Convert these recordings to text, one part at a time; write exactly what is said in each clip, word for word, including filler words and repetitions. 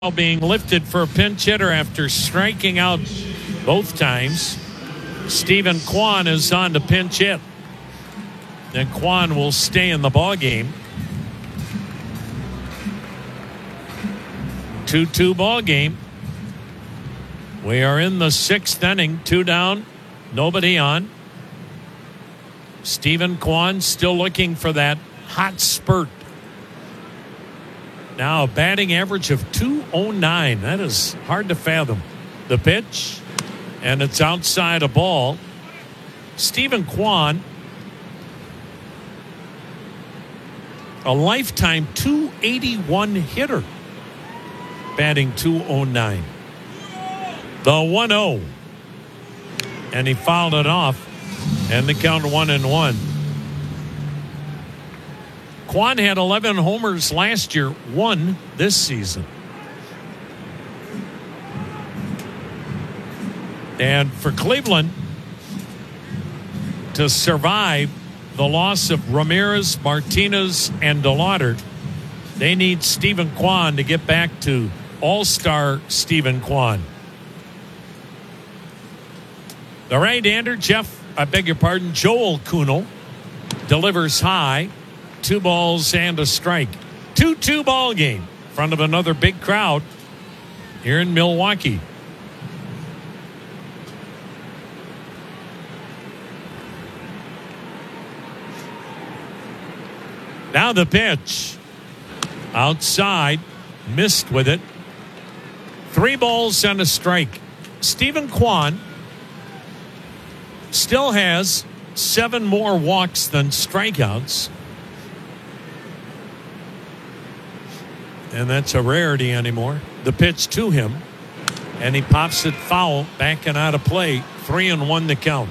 Being lifted for a pinch hitter after striking out both times. Stephen Kwan is on to pinch hit. And Kwan will stay in the ball game. two two ball game. We are in the sixth inning. Two down, nobody on. Stephen Kwan still looking for that hot spurt. Now a batting average of two oh nine. That is hard to fathom. The pitch, and it's outside a ball. Stephen Kwan, a lifetime two eighty-one hitter, batting two oh nine. The one oh. And he fouled it off, and the count one and one. Kwan had eleven homers last year, one this season. And for Cleveland to survive the loss of Ramirez, Martinez, and DeLauder, they need Stephen Kwan to get back to all-star Stephen Kwan. The right-hander, Jeff, I beg your pardon, Joel Kuhnel, delivers high. Two balls and a strike. two two ball game in front of another big crowd here in Milwaukee. Now the pitch. Outside. Missed with it. Three balls and a strike. Stephen Kwan still has seven more walks than strikeouts. And that's a rarity anymore. The pitch to him, and he pops it foul, backing out of play. Three and one to count.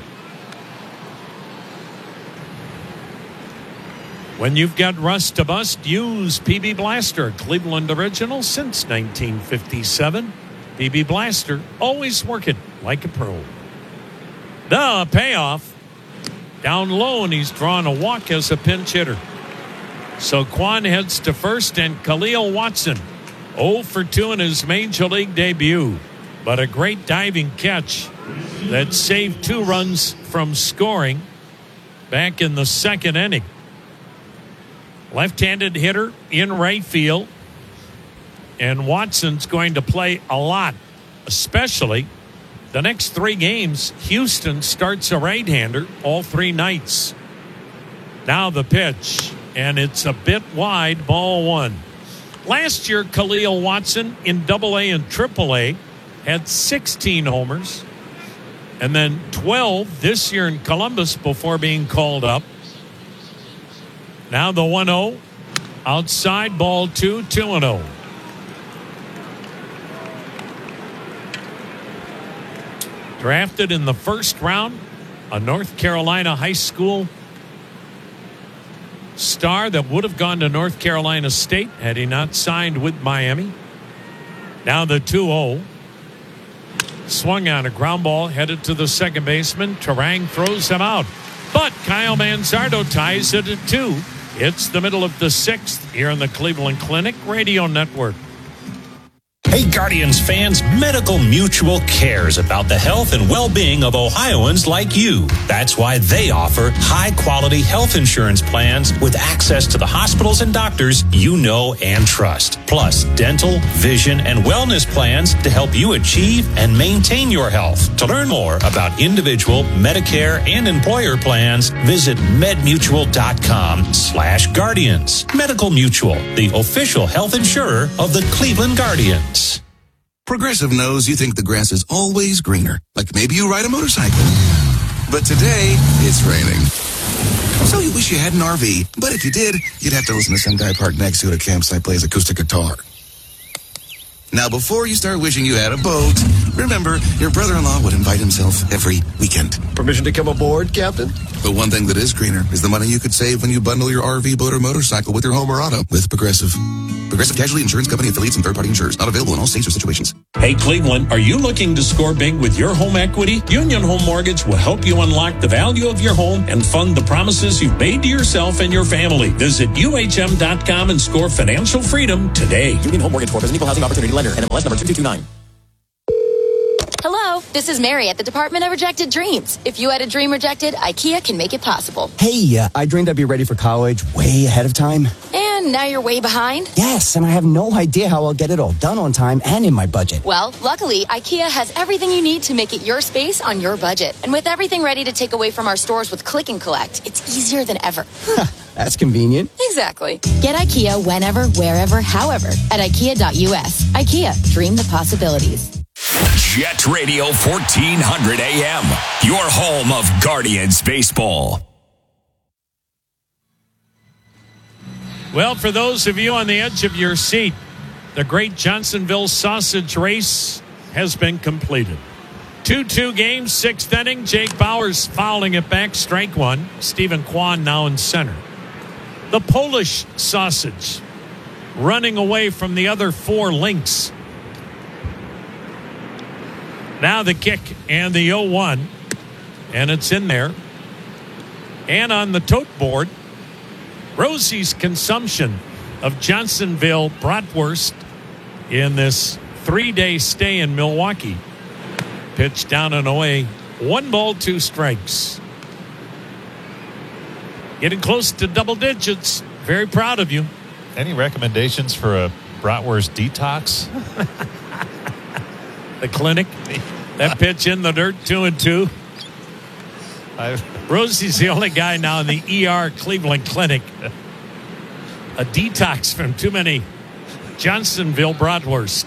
When you've got rust to bust, use P B Blaster, Cleveland original since nineteen fifty-seven. P B Blaster, always working like a pro. The payoff, down low, and he's drawn a walk as a pinch hitter. So Kwan heads to first, and Khalil Watson oh for two in his major league debut. But a great diving catch that saved two runs from scoring back in the second inning. Left-handed hitter in right field. And Watson's going to play a lot, especially the next three games. Houston starts a right-hander all three nights. Now the pitch. And it's a bit wide, ball one. Last year, Khalil Watson in double A and triple A had sixteen homers. And then twelve this year in Columbus before being called up. Now the one oh. Outside, ball two, two and oh. Drafted in the first round, a North Carolina high school star that would have gone to North Carolina State had he not signed with Miami. Now the two oh. Swung on a ground ball, headed to the second baseman. Terang throws him out. But Kyle Manzardo ties it at two. It's the middle of the sixth here on the Cleveland Clinic Radio Network. Hey, Guardians fans, Medical Mutual cares about the health and well-being of Ohioans like you. That's why they offer high-quality health insurance plans with access to the hospitals and doctors you know and trust. Plus, dental, vision, and wellness plans to help you achieve and maintain your health. To learn more about individual, Medicare, and employer plans, visit medmutual.com slash guardians. Medical Mutual, the official health insurer of the Cleveland Guardians. Progressive knows you think the grass is always greener, like maybe you ride a motorcycle. But today, it's raining. So you wish you had an R V, but if you did, you'd have to listen to some guy parked next to it at a campsite plays acoustic guitar. Now, before you start wishing you had a boat, remember, your brother-in-law would invite himself every weekend. Permission to come aboard, Captain? But one thing that is greener is the money you could save when you bundle your R V, boat, or motorcycle with your home or auto with Progressive. Progressive Casualty Insurance Company affiliates and third-party insurers. Not available in all states or situations. Hey, Cleveland, are you looking to score big with your home equity? Union Home Mortgage will help you unlock the value of your home and fund the promises you've made to yourself and your family. Visit U H M dot com and score financial freedom today. Union Home Mortgage Corp is an equal housing opportunity lender. N M L S number two two two nine. Hello, this is Mary at the Department of Rejected Dreams. If you had a dream rejected, IKEA can make it possible. Hey, uh, I dreamed I'd be ready for college way ahead of time. And now you're way behind? Yes, and I have no idea how I'll get it all done on time and in my budget. Well, luckily, IKEA has everything you need to make it your space on your budget. And with everything ready to take away from our stores with Click and Collect, it's easier than ever. That's convenient. Exactly. Get IKEA whenever, wherever, however at IKEA dot U S. IKEA, dream the possibilities. Jet Radio fourteen hundred A M, your home of Guardians baseball. Well, for those of you on the edge of your seat, the Great Johnsonville Sausage Race has been completed. two two games, sixth inning. Jake Bowers fouling it back, strike one. Stephen Kwan now in center. The Polish Sausage running away from the other four Lynx. Now the kick and the oh one, and it's in there. And on the tote board, Rosie's consumption of Johnsonville bratwurst in this three-day stay in Milwaukee. Pitch down and away. One ball, two strikes. Getting close to double digits. Very proud of you. Any recommendations for a bratwurst detox? The clinic. That pitch in the dirt, two and two. I've... Rosie's the only guy now in the E R Cleveland Clinic. A detox from too many Johnsonville bratwurst.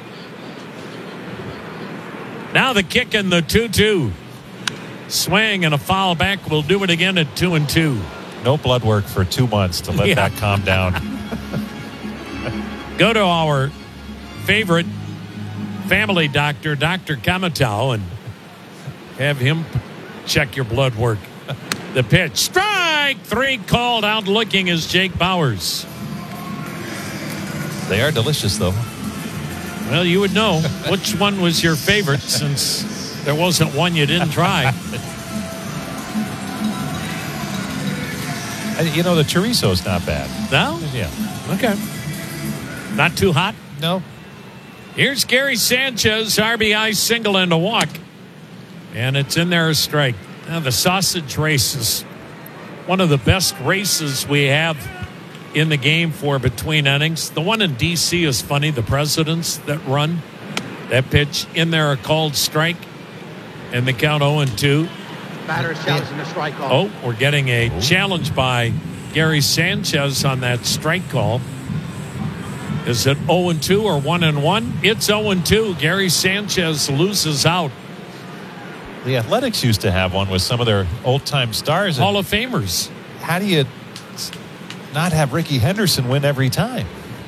Now the kick in the two two. Swing and a foul back. We'll do it again at two and two. No blood work for two months to let Yeah. that calm down. Go to our favorite family doctor, Doctor Kamatau, and have him check your blood work. The pitch. Strike three called out. Looking is Jake Bowers. They are delicious, though. Well, you would know which one was your favorite since there wasn't one you didn't try. You know, the chorizo's not bad. No? Yeah. Okay. Not too hot? No. Here's Gary Sanchez, R B I single and a walk. And it's in there a strike. Now, the sausage race is one of the best races we have in the game for between innings. The one in D C is funny, the presidents that run. That pitch in there a called strike. And the count oh and two. Batter challenging the strike call. Oh, we're getting a Ooh. challenge by Gary Sanchez on that strike call. Is it oh and two or one and one? It's oh and two. Gary Sanchez loses out. The Athletics used to have one with some of their old-time stars. Hall of Famers. How do you not have Ricky Henderson win every time?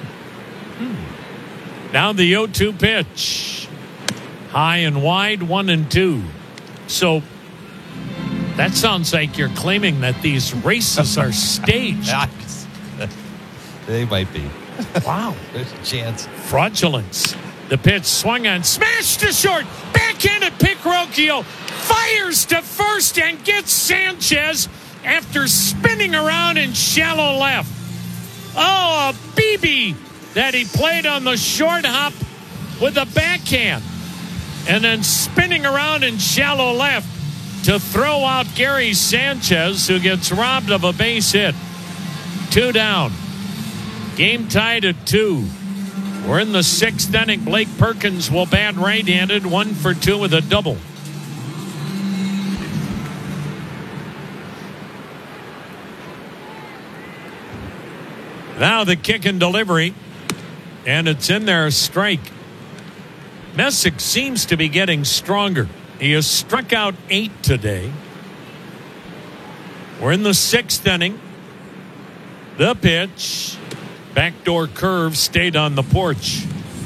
Hmm. Now the oh two pitch. High and wide, one and two. So that sounds like you're claiming that these races are staged. They might be. Wow. There's a chance. Fraudulence. The pitch swung on, smashed to short, backhanded Picrocchio, fires to first and gets Sanchez after spinning around in shallow left. Oh, a B B that he played on the short hop with a backhand and then spinning around in shallow left to throw out Gary Sanchez, who gets robbed of a base hit. Two down. Game tied at two. We're in the sixth inning. Blake Perkins will bat right-handed, one for two with a double. Now the kick and delivery, and it's in there, a strike. Messick seems to be getting stronger. He has struck out eight today. We're in the sixth inning. The pitch. Backdoor curve stayed on the porch.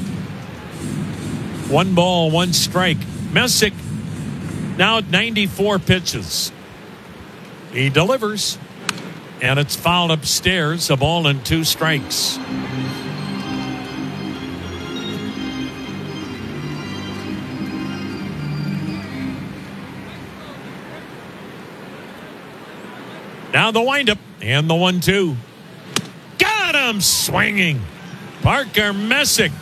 One ball, one strike. Messick now at ninety-four pitches. He delivers. And it's fouled upstairs. A ball and two strikes. Now the windup and the one two. Got him swinging. Parker Messick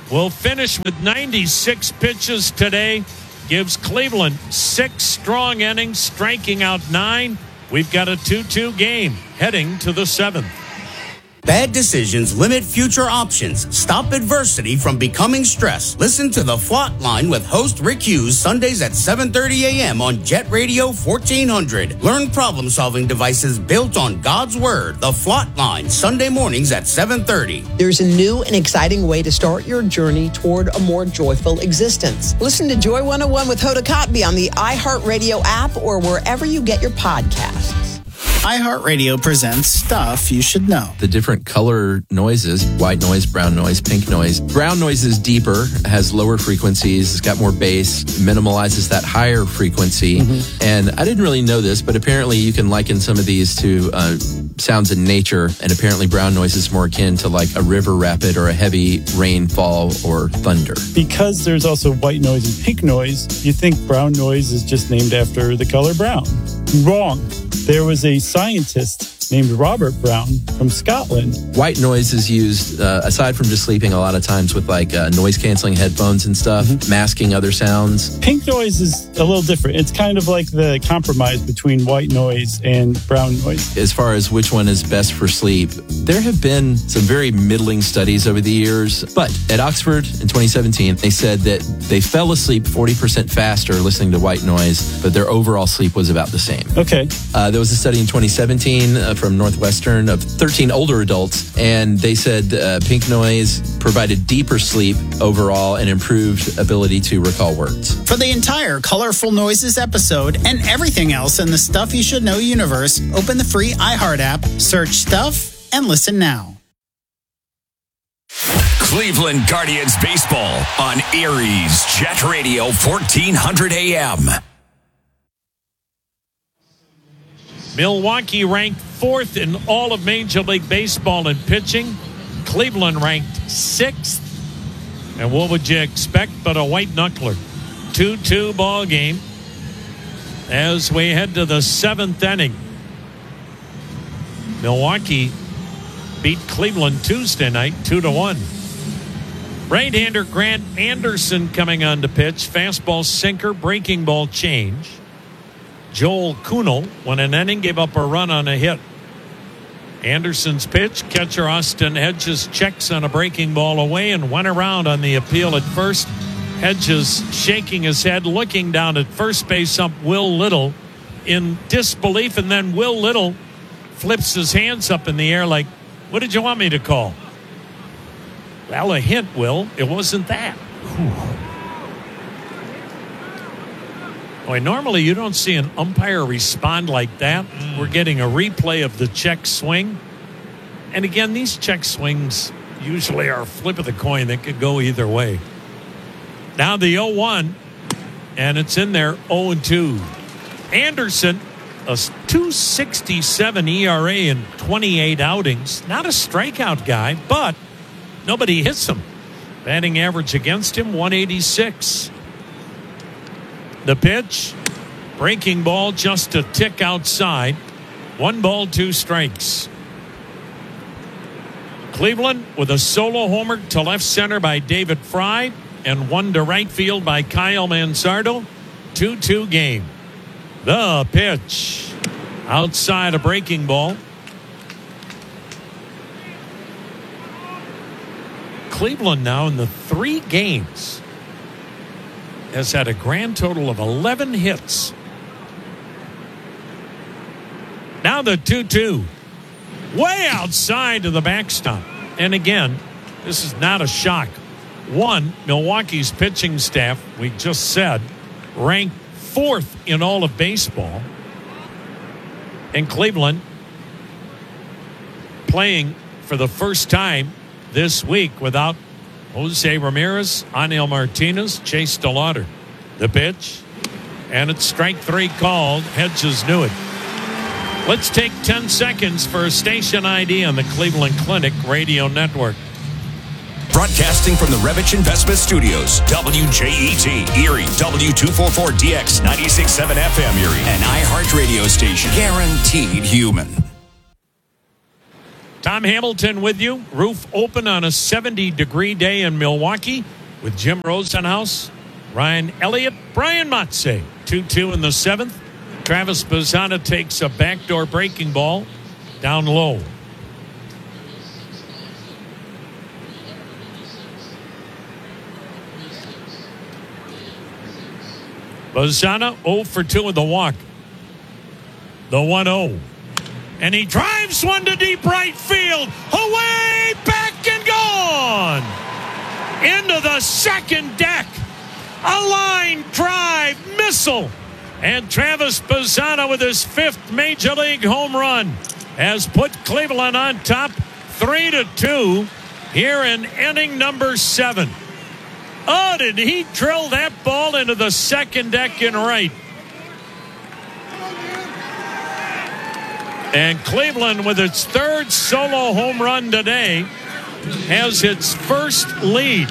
will finish with ninety-six pitches today. Gives Cleveland six strong innings, striking out nine. We've got a two two game heading to the seventh. Bad decisions limit future options. Stop adversity from becoming stress. Listen to The Flot Line with host Rick Hughes Sundays at seven thirty a.m. on Jet Radio fourteen hundred. Learn problem-solving devices built on God's Word. The Flot Line, Sunday mornings at seven thirty. There's a new and exciting way to start your journey toward a more joyful existence. Listen to Joy one oh one with Hoda Kotb on the iHeartRadio app or wherever you get your podcasts. iHeartRadio presents Stuff You Should Know. The different color noises, white noise, brown noise, pink noise. Brown noise is deeper, has lower frequencies, it's got more bass, minimalizes that higher frequency. Mm-hmm. And I didn't really know this, but apparently you can liken some of these to uh, sounds in nature. And apparently brown noise is more akin to like a river rapid or a heavy rainfall or thunder. Because there's also white noise and pink noise, you think brown noise is just named after the color brown. Wrong. There was a scientist named Robert Brown from Scotland. White noise is used, uh, aside from just sleeping, a lot of times with like uh, noise-canceling headphones and stuff, mm-hmm. masking other sounds. Pink noise is a little different. It's kind of like the compromise between white noise and brown noise. As far as which one is best for sleep, there have been some very middling studies over the years. But at Oxford in twenty seventeen, they said that they fell asleep forty percent faster listening to white noise, but their overall sleep was about the same. Okay. Uh, there was a study in twenty seventeen uh, from Northwestern of thirteen older adults, and they said uh, pink noise provided deeper sleep overall and improved ability to recall words. For the entire Colorful Noises episode and everything else in the Stuff You Should Know universe, open the free iHeart app, search Stuff, and listen now. Cleveland Guardians baseball on Erie's Jet Radio fourteen hundred A M. Milwaukee ranked fourth in all of Major League Baseball in pitching. Cleveland ranked sixth. And what would you expect but a white knuckler? two two ball game as we head to the seventh inning. Milwaukee beat Cleveland Tuesday night two to one. Right-hander Grant Anderson coming on to pitch. Fastball sinker, breaking ball change. Joel Kuhnel, when an inning, gave up a run on a hit. Anderson's pitch, catcher Austin Hedges checks on a breaking ball away and went around on the appeal at first. Hedges shaking his head, looking down at first base ump Will Little in disbelief, and then Will Little flips his hands up in the air like, what did you want me to call? Well, a hint, Will. It wasn't that. Whew. Boy, normally you don't see an umpire respond like that. Mm. We're getting a replay of the check swing. And again, these check swings usually are a flip of the coin that could go either way. Now the oh one, and it's in there oh and two. Anderson, a two sixty-seven E R A in twenty-eight outings. Not a strikeout guy, but nobody hits him. Batting average against him, one eighty-six. The pitch, breaking ball just a tick outside. One ball, two strikes. Cleveland with a solo homer to left center by David Fry and one to right field by Kyle Mansardo. two two game. The pitch, outside a breaking ball. Cleveland now in the three games has had a grand total of eleven hits. Now the two two. Way outside to the backstop. And again, this is not a shock. One, Milwaukee's pitching staff, we just said, ranked fourth in all of baseball. And Cleveland playing for the first time this week without Jose Ramirez, Aniel Martinez, Chase DeLauder. The pitch, and it's strike three called. Hedges knew it. Let's take ten seconds for a station I D on the Cleveland Clinic Radio Network. Broadcasting from the Revich Investment Studios, W J E T, Erie, W two forty-four D X, ninety-six point seven F M Erie, an iHeart radio station, guaranteed human. Tom Hamilton with you. Roof open on a seventy-degree day in Milwaukee with Jim Rosenhaus, Ryan Elliott, Brian Motze. two two in the seventh. Travis Bazzana takes a backdoor breaking ball down low. Bazzana oh for two with the walk. The one oh. And he drives one to deep right field. Away, back and gone. Into the second deck. A line drive missile. And Travis Bazzana with his fifth major league home run has put Cleveland on top three to two here in inning number seven. Oh, did he drill that ball into the second deck in right? And Cleveland, with its third solo home run today, has its first lead.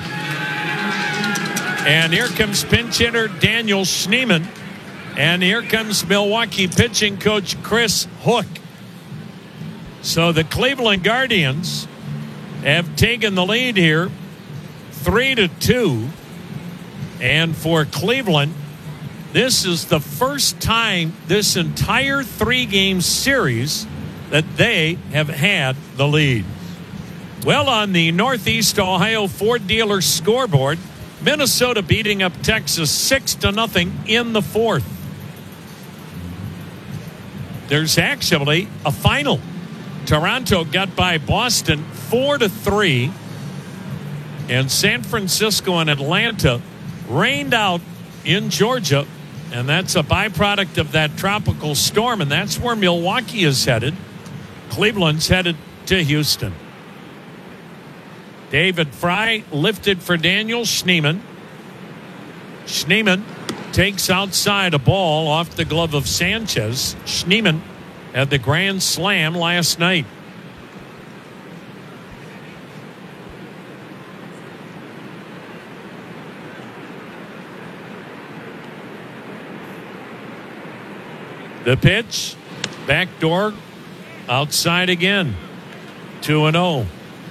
And here comes pinch hitter Daniel Schneemann. And here comes Milwaukee pitching coach Chris Hook. So the Cleveland Guardians have taken the lead here, three to two. And for Cleveland, this is the first time this entire three-game series that they have had the lead. Well, on the Northeast Ohio Ford dealer scoreboard, Minnesota beating up Texas six to nothing in the fourth. There's actually a final. Toronto got by Boston four to three, and San Francisco and Atlanta rained out in Georgia, and that's a byproduct of that tropical storm, and that's where Milwaukee is headed. Cleveland's headed to Houston. David Fry lifted for Daniel Schneemann. Schneemann takes outside a ball off the glove of Sanchez. Schneemann had the grand slam last night. The pitch, backdoor, outside again. two and oh.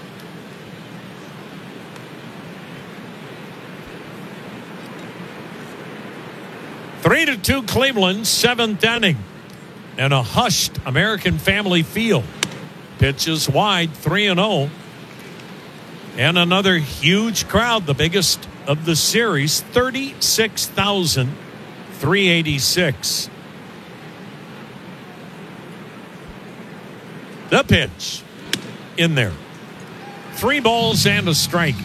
Three to two Cleveland, seventh inning. And a hushed American Family Field. Pitches wide, three and oh. And another huge crowd, the biggest of the series, thirty-six thousand three hundred eighty-six. The pitch in there. Three balls and a strike.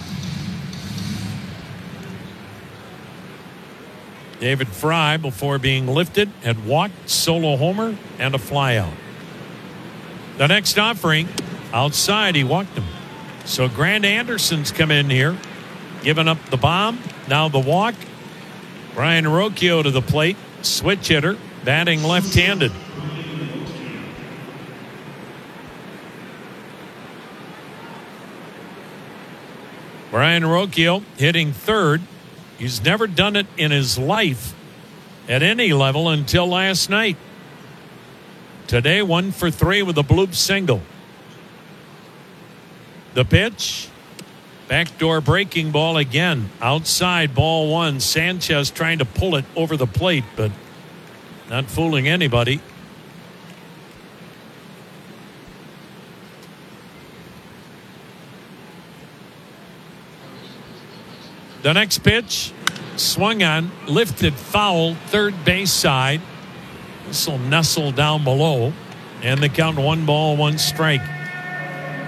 David Fry, before being lifted, had walked, solo homer, and a flyout. The next offering, outside, he walked him. So Grant Anderson's come in here, giving up the bomb, now the walk. Brian Rocchio to the plate, switch hitter, batting left-handed. Brian Rocchio hitting third. He's never done it in his life at any level until last night. Today, one for three with a bloop single. The pitch, backdoor breaking ball again. Outside, ball one. Sanchez trying to pull it over the plate, but not fooling anybody. The next pitch, swung on, lifted foul, third base side. This will nestle down below. And the count one ball, one strike.